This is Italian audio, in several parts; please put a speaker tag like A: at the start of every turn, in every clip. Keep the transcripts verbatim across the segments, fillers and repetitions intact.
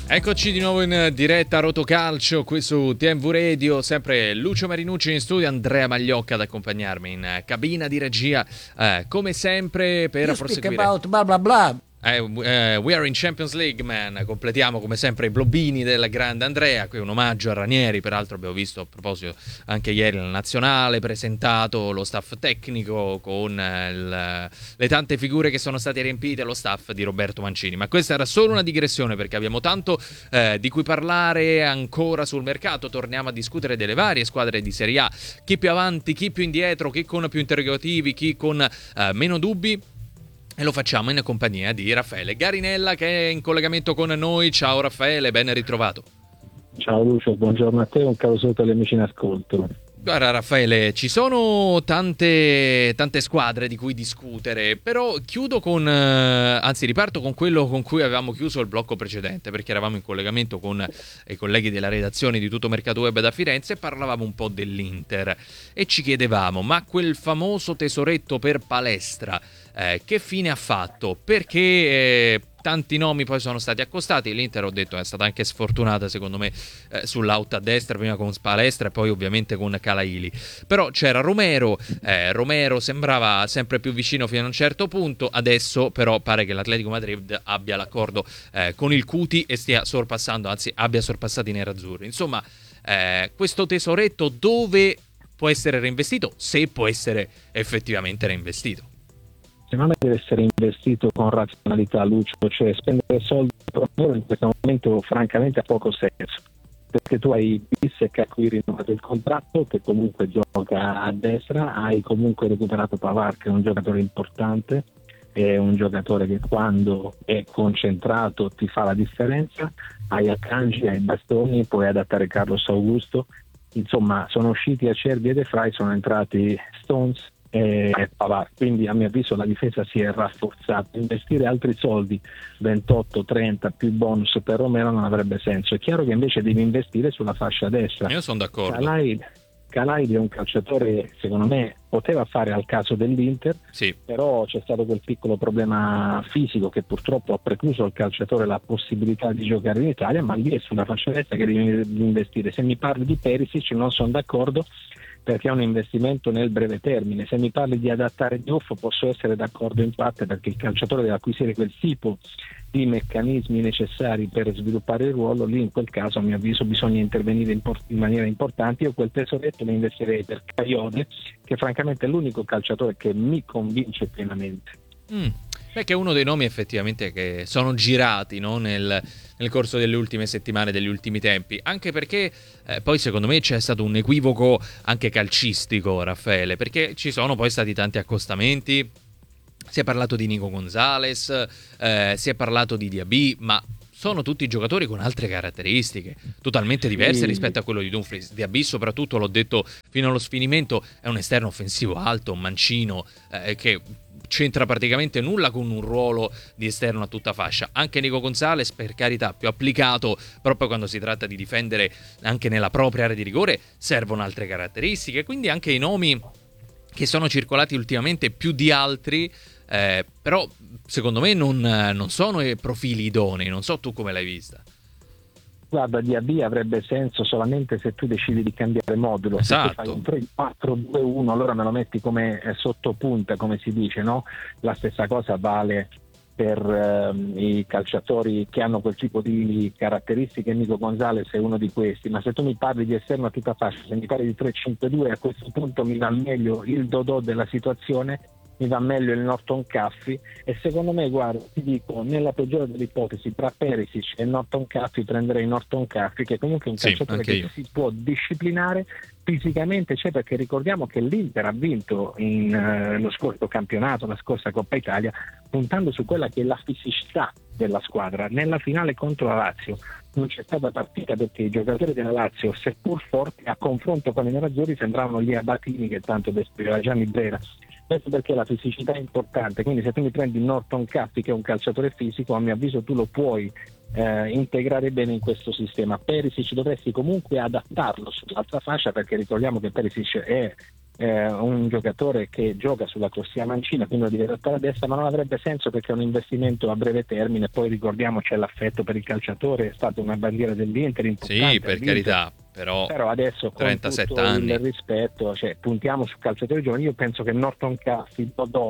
A: Eccoci di nuovo in diretta a Rotocalcio qui su T M V Radio, sempre Lucio Marinucci in studio, Andrea Magliocca ad accompagnarmi in cabina di regia, eh, come sempre per
B: You
A: proseguire.
B: Speak about blah blah blah.
A: Eh, eh, we are in Champions League, man. Completiamo come sempre i blobini del grande Andrea. Qui un omaggio a Ranieri. Peraltro abbiamo visto, a proposito, anche ieri la nazionale presentato lo staff tecnico con eh, il, le tante figure che sono state riempite, lo staff di Roberto Mancini. Ma questa era solo una digressione, perché abbiamo tanto eh, di cui parlare ancora sul mercato. Torniamo a discutere delle varie squadre di Serie A, chi più avanti, chi più indietro, chi con più interrogativi, chi con eh, meno dubbi. E lo facciamo in compagnia di Raffaele Garinella, che è in collegamento con noi. Ciao Raffaele, ben ritrovato.
C: Ciao Lucio, buongiorno a te, un caro saluto agli amici in ascolto.
A: Guarda Raffaele, ci sono tante, tante squadre di cui discutere, però chiudo con, eh, anzi riparto con quello con cui avevamo chiuso il blocco precedente, perché eravamo in collegamento con i colleghi della redazione di Tutto Mercato Web da Firenze e parlavamo un po' dell'Inter e ci chiedevamo, ma quel famoso tesoretto per Palestra, eh, che fine ha fatto? Perché eh, tanti nomi poi sono stati accostati, l'Inter, ho detto, è stata anche sfortunata secondo me eh, sull'out a destra, prima con Palestra e poi ovviamente con Calaili, però c'era Romero, eh, Romero sembrava sempre più vicino fino a un certo punto, adesso però pare che l'Atletico Madrid abbia l'accordo eh, con il Cuti e stia sorpassando, anzi abbia sorpassato i nerazzurri. Insomma, eh, questo tesoretto dove può essere reinvestito, se può essere effettivamente reinvestito?
C: Secondo me deve essere investito con razionalità, Lucio, cioè spendere soldi per loro in questo momento francamente ha poco senso, perché tu hai Bissek a cui rinnovato il contratto, che comunque gioca a destra, hai comunque recuperato Pavard, che è un giocatore importante, è un giocatore che quando è concentrato ti fa la differenza, hai Akanji, hai Bastoni, puoi adattare Carlos Augusto, insomma sono usciti Acerbi e De Vrij, sono entrati Stones e Pavard, quindi a mio avviso la difesa si è rafforzata. Investire altri soldi, ventotto trenta più bonus per Romero, non avrebbe senso. È chiaro che invece devi investire sulla fascia destra.
A: Io sono d'accordo.
C: Calaidi è un calciatore, secondo me poteva fare al caso dell'Inter,
A: sì,
C: però c'è stato quel piccolo problema fisico che purtroppo ha precluso al calciatore la possibilità di giocare in Italia, ma lì è sulla fascia destra che devi investire. Se mi parli di Perisic non sono d'accordo, perché è un investimento nel breve termine. Se mi parli di adattare Diouf posso essere d'accordo in parte, perché il calciatore deve acquisire quel tipo di meccanismi necessari per sviluppare il ruolo. Lì in quel caso a mio avviso bisogna intervenire in, por- in maniera importante. Io quel tesoretto lo investirei per Caiode, che francamente è l'unico calciatore che mi convince pienamente.
A: Mm. Perché è uno dei nomi effettivamente che sono girati, no? nel, nel corso delle ultime settimane, degli ultimi tempi, anche perché eh, poi secondo me c'è stato un equivoco anche calcistico, Raffaele, perché ci sono poi stati tanti accostamenti, si è parlato di Nico Gonzalez, eh, si è parlato di Diaby, ma sono tutti giocatori con altre caratteristiche totalmente diverse sì. rispetto a quello di Dumfries. Diaby soprattutto, l'ho detto fino allo sfinimento, è un esterno offensivo alto, un mancino eh, che c'entra praticamente nulla con un ruolo di esterno a tutta fascia. Anche Nico Gonzalez, per carità, più applicato proprio quando si tratta di difendere anche nella propria area di rigore, servono altre caratteristiche, quindi anche i nomi che sono circolati ultimamente più di altri eh, però secondo me non, non sono profili idonei. Non so tu come l'hai vista.
C: Guarda, Diaby avrebbe senso solamente se tu decidi di cambiare modulo.
A: Esatto.
C: Se tu fai un tre quattro due uno, allora me lo metti come eh, sottopunta, come si dice, no? La stessa cosa vale per ehm, i calciatori che hanno quel tipo di caratteristiche. Nico Gonzalez è uno di questi, ma se tu mi parli di esterno a tutta fascia, se mi parli di tre cinque due, a questo punto mi va meglio il Dodò della situazione, mi va meglio il Norton Caffey, e secondo me, guarda, ti dico, nella peggiore delle ipotesi, tra Perisic e Norton Caffey prenderei Norton Caffey, che comunque è un
A: sì,
C: calciatore che
A: io.
C: si può disciplinare fisicamente, cioè, perché ricordiamo che l'Inter ha vinto in, uh, lo scorso campionato, la scorsa Coppa Italia, puntando su quella che è la fisicità della squadra. Nella finale contro la Lazio non c'è stata partita perché i giocatori della Lazio, seppur forti, a confronto con i nerazzurri sembravano gli abatini che tanto descriveva Gianni Brera. Questo perché la fisicità è importante, quindi se tu mi prendi Norton Caffey, che è un calciatore fisico, a mio avviso tu lo puoi eh, integrare bene in questo sistema. Perisic dovresti comunque adattarlo sull'altra fascia, perché ricordiamo che Perisic è eh, un giocatore che gioca sulla corsia mancina, quindi lo deve adattare a destra, ma non avrebbe senso perché è un investimento a breve termine. Poi ricordiamoci, l'affetto per il calciatore è stata una bandiera dell'Inter importante.
A: Sì, per carità, però,
C: però adesso con
A: trentasette
C: tutto
A: anni.
C: il rispetto, cioè, puntiamo su calciatori giovani. Io penso che Norton Caffi, Dodò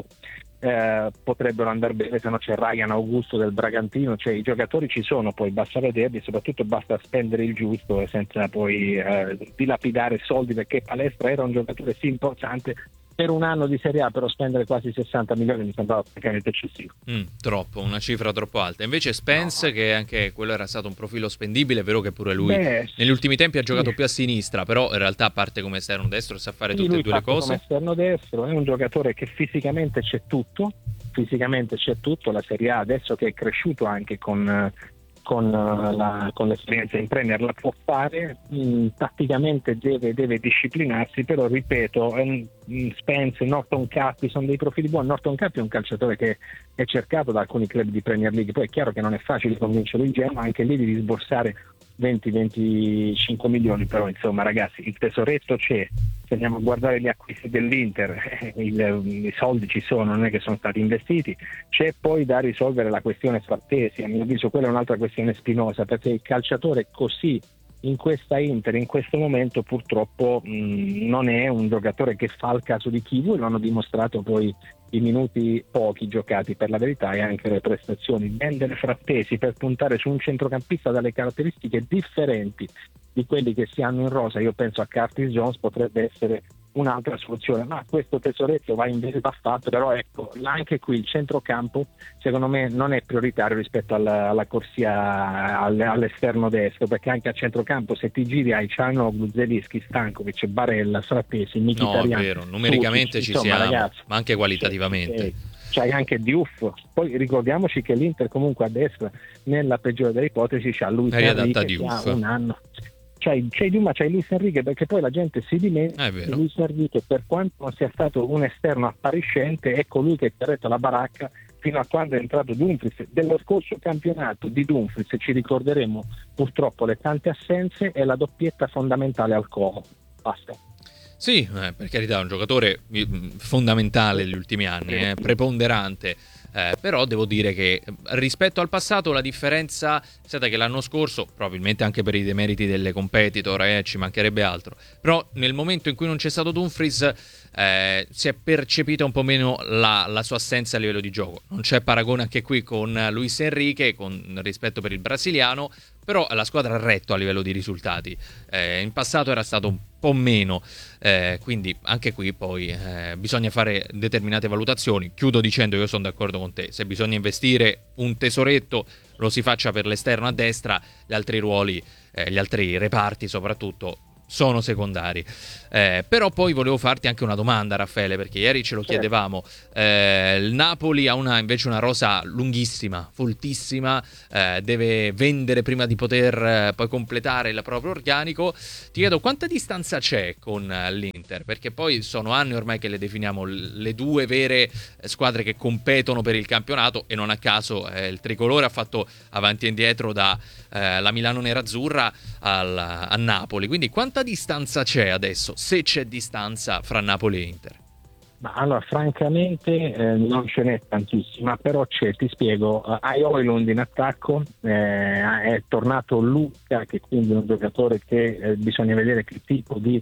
C: eh, potrebbero andare bene, se no c'è Ryan Augusto del Bragantino, cioè i giocatori ci sono, poi basta vederli, soprattutto basta spendere il giusto e senza poi eh, dilapidare soldi, perché Palestra era un giocatore sì importante per un anno di Serie A, però spendere quasi sessanta milioni mi sembrava praticamente eccessivo.
A: Mm, troppo, una cifra troppo alta. Invece Spence, no, che anche quello era stato un profilo spendibile, è vero che pure lui Beh, negli ultimi tempi ha giocato sì. più a sinistra, però in realtà parte come esterno destro, sa fare sì, tutte e due le cose.
C: Come esterno destro, è un giocatore che fisicamente c'è tutto, fisicamente c'è tutto, la Serie A adesso che è cresciuto anche con... Con, la, con l'esperienza in Premier la può fare, mh, tatticamente deve, deve disciplinarsi, però ripeto, mh, Spence, Norton Cappi sono dei profili buoni. Norton Cappi è un calciatore che è cercato da alcuni club di Premier League, poi è chiaro che non è facile convincere il Genoa, anche lì devi sborsare venti venticinque milioni, però insomma ragazzi, il tesoretto c'è. Se andiamo a guardare gli acquisti dell'Inter, il, i soldi ci sono, non è che sono stati investiti. C'è poi da risolvere la questione Frattesi, a mio avviso quella è un'altra questione spinosa, perché il calciatore così in questa Inter, in questo momento purtroppo mh, non è un giocatore che fa il caso di Kivu, e lo hanno dimostrato poi i minuti pochi giocati per la verità e anche le prestazioni. Vendere Frattesi per puntare su un centrocampista dalle caratteristiche differenti di quelli che si hanno in rosa, io penso a Curtis Jones, potrebbe essere un'altra soluzione, ma questo tesoretto va invece va fatto. Però ecco, anche qui il centrocampo secondo me non è prioritario rispetto alla, alla corsia all'esterno destro, perché anche a centrocampo se ti giri hai Cianoglu, Zelinski, Stankovic, Barella, Frattesi, Mkhitaryan.
A: No, è vero, numericamente Sucic, ci insomma, siamo, ragazzi, ma anche qualitativamente.
C: C'è, c'hai anche Diouf, poi ricordiamoci che l'Inter comunque a destra nella peggiore delle ipotesi c'ha Luis Enrique che ha un anno. C'hai, c'hai Duma, c'hai Luis Enrique, perché poi la gente si dimentica che Luis Enrique, per quanto non sia stato un esterno appariscente, è colui che ha retto la baracca fino a quando è entrato Dumfries. Dello scorso campionato di Dumfries ci ricorderemo purtroppo le tante assenze e la doppietta fondamentale al Como. Basta.
A: Sì, eh, per carità, è un giocatore fondamentale negli ultimi anni, eh, preponderante. Eh, però devo dire che rispetto al passato la differenza è stata che l'anno scorso, probabilmente anche per i demeriti delle competitor, eh, ci mancherebbe altro, però nel momento in cui non c'è stato Dumfries eh, si è percepita un po' meno la, la sua assenza a livello di gioco. Non c'è paragone anche qui con Luis Enrique, con rispetto per il brasiliano, però la squadra ha retto a livello di risultati. Eh, in passato era stato un po' meno, eh, quindi anche qui poi eh, bisogna fare determinate valutazioni. Chiudo dicendo, io sono d'accordo con te, se bisogna investire un tesoretto lo si faccia per l'esterno a destra, gli altri ruoli, eh, gli altri reparti soprattutto sono secondari. Eh, però poi volevo farti anche una domanda, Raffaele, perché ieri ce lo chiedevamo. Eh, il Napoli ha una, invece una rosa lunghissima, foltissima, eh, deve vendere prima di poter eh, poi completare il proprio organico. Ti chiedo quanta distanza c'è con eh, l'Inter, perché poi sono anni ormai che le definiamo le due vere squadre che competono per il campionato, e non a caso eh, il tricolore ha fatto avanti e indietro da eh, la Milano Nerazzurra al, a Napoli. Quindi quanta distanza c'è adesso, se c'è distanza, fra Napoli e Inter?
C: Ma allora, francamente eh, non ce n'è tantissima, però c'è, ti spiego. uh, hai Højlund in attacco, eh, è tornato Luca, che quindi è un giocatore che eh, bisogna vedere che tipo di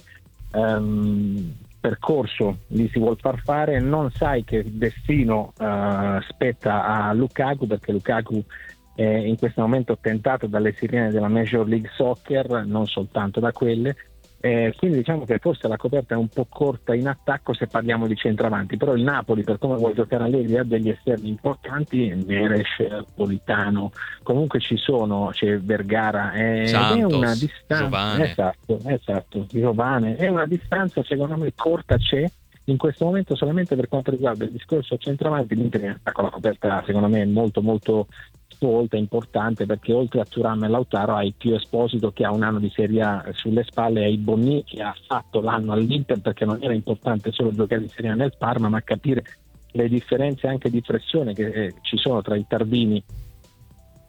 C: um, percorso gli si vuol far fare. Non sai che destino uh, spetta a Lukaku, perché Lukaku è in questo momento tentato dalle sirene della Major League Soccer, non soltanto da quelle. Eh, quindi diciamo che forse la coperta è un po' corta in attacco se parliamo di centravanti, però il Napoli, per come vuole giocare Allegri, ha degli esterni importanti, Neres, Politano, comunque ci sono, c'è Vergara, eh,
A: Santos,
C: è una distanza,
A: Giovane.
C: esatto, esatto, Giovane, è una distanza secondo me corta, c'è in questo momento. Solamente per quanto riguarda il discorso centravanti, l'Inter con la coperta secondo me è molto molto volta importante, perché oltre a Thuram e Lautaro hai più Esposito che ha un anno di Serie A sulle spalle, hai Bonni che ha fatto l'anno all'Inter, perché non era importante solo giocare in Serie A nel Parma, ma capire le differenze anche di pressione che eh, ci sono tra i Tardini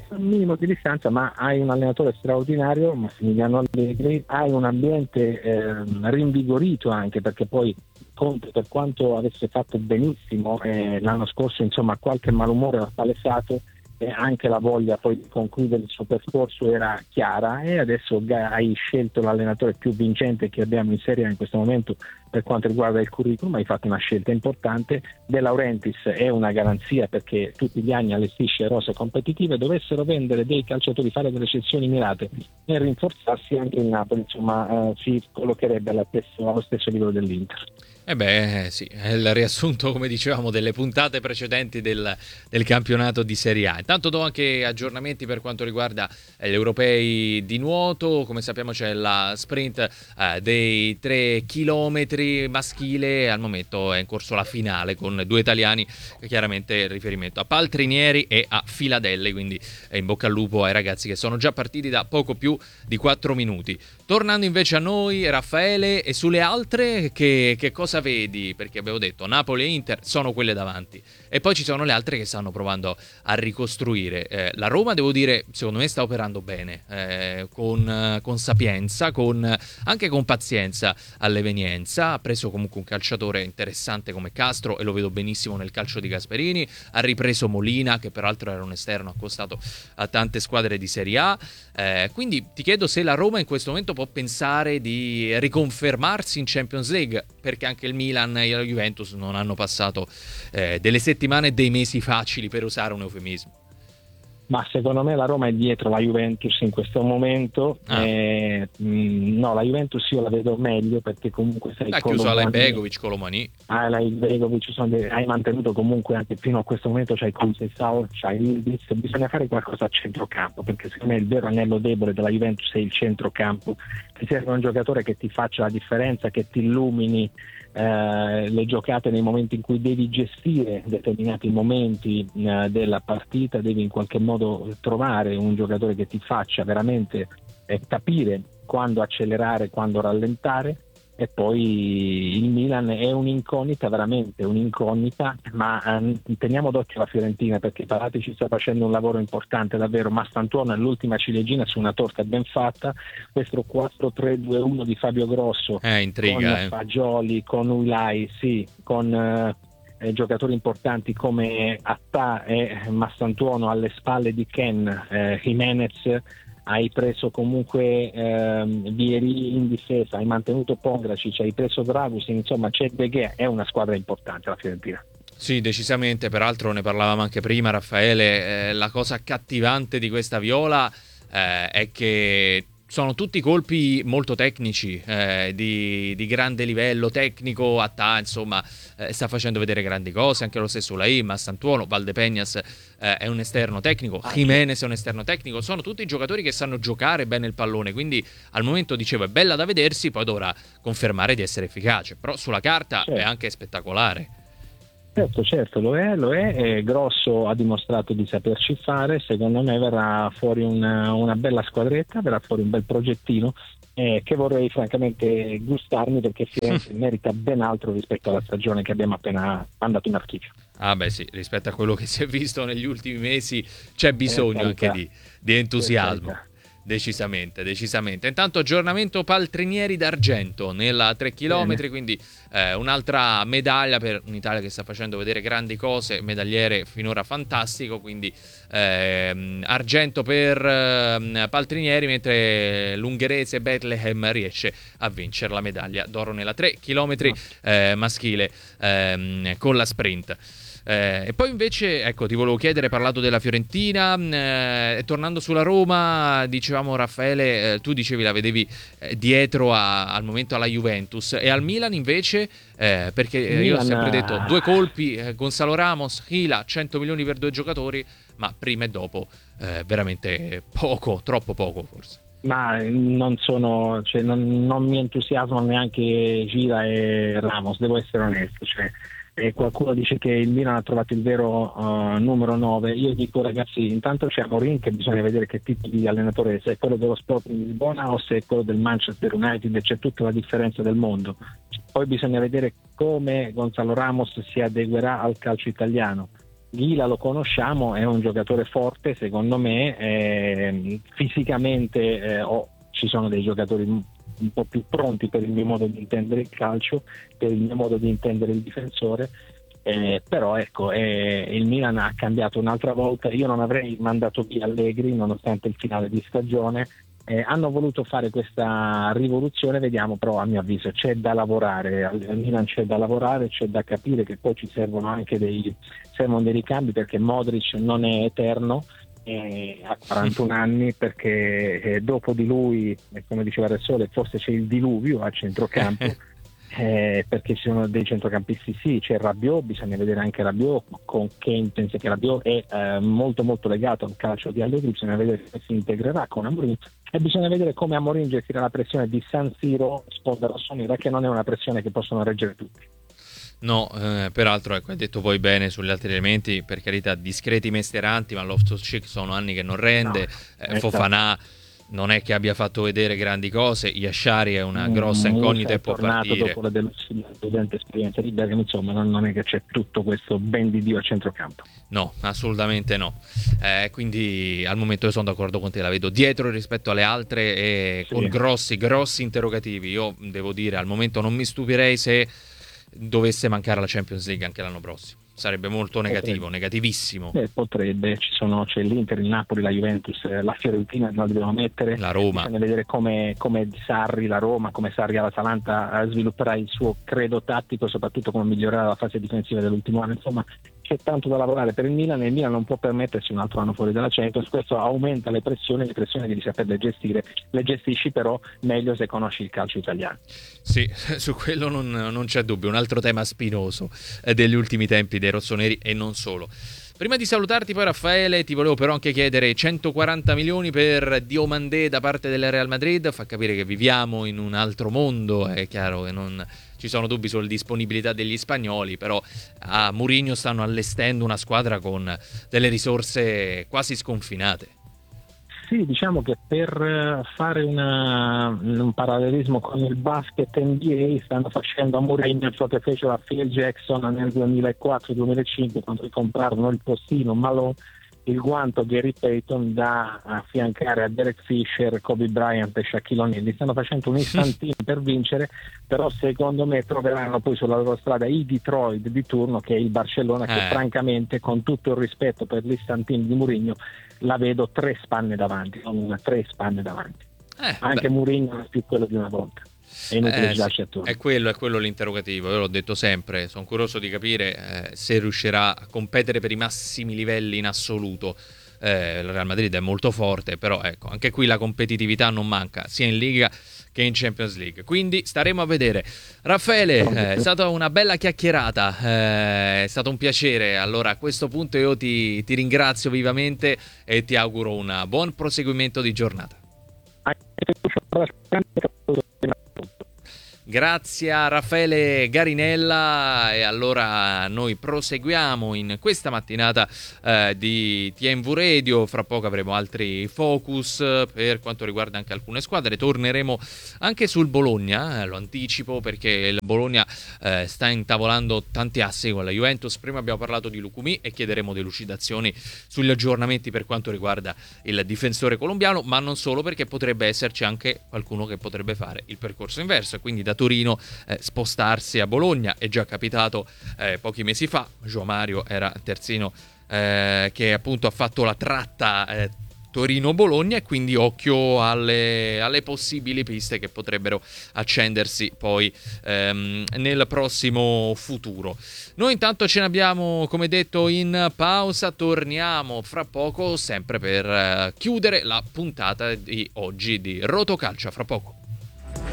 C: un minimo di distanza, ma hai un allenatore straordinario, Massimiliano Allegri, hai un ambiente eh, rinvigorito anche, perché poi Conte, per quanto avesse fatto benissimo eh, l'anno scorso, insomma qualche malumore l'ha palesato, e anche la voglia poi di concludere il suo percorso era chiara, e adesso hai scelto l'allenatore più vincente che abbiamo in Serie A in questo momento per quanto riguarda il curriculum. Hai fatto una scelta importante. De Laurentiis è una garanzia, perché tutti gli anni allestisce rose competitive. Dovessero vendere dei calciatori, fare delle cessioni mirate e rinforzarsi, anche il Napoli insomma eh, si collocherebbe allo stesso, allo stesso livello dell'Inter.
A: Eh beh, sì, è il riassunto, come dicevamo, delle puntate precedenti del, del campionato di Serie A. Intanto do anche aggiornamenti per quanto riguarda eh, gli europei di nuoto. Come sappiamo c'è la sprint eh, dei tre chilometri maschile, al momento è in corso la finale con due italiani, chiaramente il riferimento a Paltrinieri e a Filadelli, quindi eh, in bocca al lupo ai ragazzi che sono già partiti da poco più di quattro minuti. Tornando invece a noi, Raffaele, e sulle altre che, che cosa vedi? Perché abbiamo detto Napoli e Inter sono quelle davanti, e poi ci sono le altre che stanno provando a ricostruire. Eh, la Roma, devo dire, secondo me sta operando bene, eh, con, con sapienza, con, anche con pazienza all'evenienza. Ha preso comunque un calciatore interessante come Castro, e lo vedo benissimo nel calcio di Gasperini. Ha ripreso Molina, che peraltro era un esterno accostato a tante squadre di Serie A. Eh, quindi ti chiedo se la Roma in questo momento può pensare di riconfermarsi in Champions League, perché anche il Milan e la Juventus non hanno passato eh, delle settimane e dei mesi facili, per usare un eufemismo.
C: Ma secondo me la Roma è dietro la Juventus in questo momento.
A: Ah.
C: Eh, mh, no, la Juventus io la vedo meglio, perché comunque sei
A: ha chiuso Alain Begovic, Colomani.
C: Ah, Alain Begovic, sono dei, hai mantenuto comunque anche fino a questo momento, c'hai Conceição, c'hai Ildiz. Bisogna fare qualcosa a centrocampo, perché secondo me il vero anello debole della Juventus è il centrocampo. Ti serve un giocatore che ti faccia la differenza, che ti illumini Eh, le giocate nei momenti in cui devi gestire determinati momenti eh, della partita. Devi in qualche modo trovare un giocatore che ti faccia veramente eh, capire quando accelerare, quando rallentare. E poi il Milan è un'incognita, veramente un'incognita, ma eh, teniamo d'occhio la Fiorentina, perché Parati ci sta facendo un lavoro importante davvero. Mastantuono è l'ultima ciliegina su una torta ben fatta. Questo quattro tre due uno di Fabio Grosso,
A: eh, intriga,
C: con
A: eh.
C: Fagioli, con Ulai, sì, con eh, giocatori importanti come Attà e Mastantuono alle spalle di Ken, eh, Jimenez. Hai preso comunque ehm, Vieri in difesa, hai mantenuto Pongracic, hai preso Dragus, insomma c'è De Gea, è una squadra importante la Fiorentina.
A: Sì, decisamente, peraltro ne parlavamo anche prima, Raffaele. Eh, la cosa accattivante di questa Viola eh, è che sono tutti colpi molto tecnici, eh, di, di grande livello tecnico. Attà, insomma, eh, sta facendo vedere grandi cose, anche lo stesso Laim, Mastantuono, Valdepeñas eh, è un esterno tecnico, Jimenez è un esterno tecnico. Sono tutti giocatori che sanno giocare bene il pallone, quindi al momento, dicevo, è bella da vedersi, poi dovrà confermare di essere efficace, però sulla carta
C: certo.
A: È anche spettacolare.
C: Certo, certo, lo è, lo è. E Grosso ha dimostrato di saperci fare. Secondo me verrà fuori una, una bella squadretta, verrà fuori un bel progettino eh, che vorrei francamente gustarmi, perché Firenze merita ben altro rispetto alla stagione che abbiamo appena mandato in archivio.
A: Ah beh sì, rispetto a quello che si è visto negli ultimi mesi c'è bisogno eh, anche di, di entusiasmo. Eh, Decisamente, decisamente. Intanto aggiornamento Paltrinieri d'argento nella tre chilometri, quindi eh, un'altra medaglia per un'Italia che sta facendo vedere grandi cose, medagliere finora fantastico, quindi eh, argento per eh, Paltrinieri, mentre l'ungherese Bethlehem riesce a vincere la medaglia d'oro nella tre chilometri eh, maschile eh, con la sprint. Eh, e poi invece, ecco, ti volevo chiedere, parlato della Fiorentina, eh, tornando sulla Roma, dicevamo Raffaele, eh, tu dicevi la vedevi eh, dietro a, al momento alla Juventus, e al Milan invece, eh, perché eh, io ho sempre detto due colpi, eh, Gonzalo Ramos, Hila, cento milioni per due giocatori, ma prima e dopo eh, veramente poco, troppo poco forse.
C: Ma non sono, cioè, non, non mi entusiasmano neanche Gira e Ramos, devo essere onesto, cioè. E qualcuno dice che il Milan ha trovato il vero uh, numero nove. Io dico, ragazzi, intanto c'è Amorim, che bisogna vedere che tipo di allenatore è, se è quello dello Sporting di Lisbona o se è quello del Manchester United, c'è tutta la differenza del mondo. Poi bisogna vedere come Gonzalo Ramos si adeguerà al calcio italiano. Ghila lo conosciamo, è un giocatore forte secondo me, eh, fisicamente eh, oh, ci sono dei giocatori un po' più pronti per il mio modo di intendere il calcio, per il mio modo di intendere il difensore. Eh, però ecco, eh, il Milan ha cambiato un'altra volta. Io non avrei mandato via Allegri nonostante il finale di stagione. Eh, hanno voluto fare questa rivoluzione, vediamo, però a mio avviso c'è da lavorare al Milan, c'è da lavorare, c'è da capire che poi ci servono anche dei, servono dei ricambi, perché Modric non è eterno, eh, ha quarantuno anni, perché eh, dopo di lui, come diceva Ressole, forse c'è il diluvio a centrocampo. Eh, perché ci sono dei centrocampisti, sì, c'è Rabiot, bisogna vedere anche Rabiot con Kane. Penso che Rabiot è eh, molto molto legato al calcio di Allegri, bisogna vedere come si integrerà con Amorim, e bisogna vedere come Amorim gestirà la pressione di San Siro, sponda rossonera, che non è una pressione che possono reggere tutti.
A: No, eh, peraltro ecco, hai detto voi bene sugli altri elementi, per carità, discreti mestieranti, ma Loftus-Cheek sono anni che non rende, no, eh, Fofana non è che abbia fatto vedere grandi cose, Yashari è una grossa incognita e può partire
C: dopo la deludente esperienza di Bergamo, insomma non, non è che c'è tutto questo ben di Dio a centrocampo.
A: No, assolutamente no, eh, quindi al momento io sono d'accordo con te, la vedo dietro rispetto alle altre e sì, con grossi grossi interrogativi. Io devo dire, al momento non mi stupirei se dovesse mancare la Champions League anche l'anno prossimo. Sarebbe molto negativo, potrebbe. negativissimo.
C: Eh, potrebbe, ci sono, c'è l'Inter, il Napoli, la Juventus, la Fiorentina la dobbiamo mettere.
A: La Roma.
C: Bisogna vedere come, come Sarri, la Roma, come Sarri all'Atalanta svilupperà il suo credo tattico, soprattutto come migliorerà la fase difensiva dell'ultimo anno. Insomma, c'è tanto da lavorare per il Milan e il Milan non può permettersi un altro anno fuori dalla Champions. Questo aumenta le pressioni, le pressioni devi saperle gestire, le gestisci però meglio se conosci il calcio italiano.
A: Sì, su quello non, non c'è dubbio, un altro tema spinoso eh, degli ultimi tempi dei rossoneri e non solo. Prima di salutarti poi, Raffaele, ti volevo però anche chiedere centoquaranta milioni per Diomandé da parte del Real Madrid, fa capire che viviamo in un altro mondo, è chiaro che non ci sono dubbi sulla disponibilità degli spagnoli, però a Mourinho stanno allestendo una squadra con delle risorse quasi sconfinate.
C: Sì, diciamo che per fare una, un parallelismo con il basket N B A stanno facendo a Mourinho ciò che fecero a Phil Jackson nel duemilaquattro duemilacinque, quando comprarono il postino Malone, il guanto Gary Payton da affiancare a Derek Fisher, Kobe Bryant e Shaquille O'Neal. Stanno facendo un istantino per vincere, però secondo me troveranno poi sulla loro strada i Detroit di turno, che è il Barcellona, che eh. francamente, con tutto il rispetto per l'istantino di Mourinho, la vedo tre spanne davanti, non una, tre spanne davanti. Eh, Anche beh. Mourinho non è più quello di una volta. È inutile
A: eh, sì. È quello, è quello l'interrogativo. Io l'ho detto sempre, sono curioso di capire eh, se riuscirà a competere per i massimi livelli in assoluto. Eh, il Real Madrid è molto forte, però ecco, anche qui la competitività non manca, sia in Liga che in Champions League, quindi staremo a vedere. Raffaele, eh, è stata una bella chiacchierata, eh, è stato un piacere. Allora a questo punto io ti, ti ringrazio vivamente e ti auguro un buon proseguimento di giornata. Grazie a Raffaele Garinella, e allora noi proseguiamo in questa mattinata eh, di T M V Radio. Fra poco avremo altri focus per quanto riguarda anche alcune squadre, torneremo anche sul Bologna, eh, lo anticipo perché il Bologna eh, sta intavolando tanti assi con la Juventus. Prima abbiamo parlato di Lucumí e chiederemo delucidazioni sugli aggiornamenti per quanto riguarda il difensore colombiano, ma non solo, perché potrebbe esserci anche qualcuno che potrebbe fare il percorso inverso, quindi da Torino eh, spostarsi a Bologna. È già capitato eh, pochi mesi fa. João Mario era terzino eh, che appunto ha fatto la tratta eh, Torino-Bologna, e quindi occhio alle, alle possibili piste che potrebbero accendersi poi ehm, nel prossimo futuro. Noi intanto ce ne abbiamo, come detto, in pausa. Torniamo fra poco, sempre per eh, chiudere la puntata di oggi di Rotocalcio. Fra poco.